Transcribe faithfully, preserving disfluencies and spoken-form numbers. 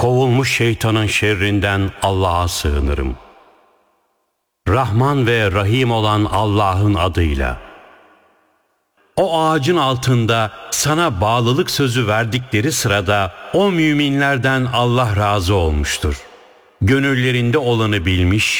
Kovulmuş şeytanın şerrinden Allah'a sığınırım. Rahman ve Rahim olan Allah'ın adıyla. O ağacın altında sana bağlılık sözü verdikleri sırada o müminlerden Allah razı olmuştur. Gönüllerinde olanı bilmiş,